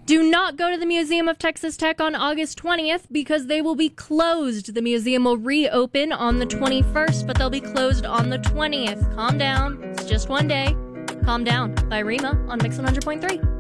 Do not go to the Museum of Texas Tech on August 20th because they will be closed. The museum will reopen on the 21st, but they'll be closed on the 20th. Calm down. It's just one day. Calm Down by Rima on Mix 100.3.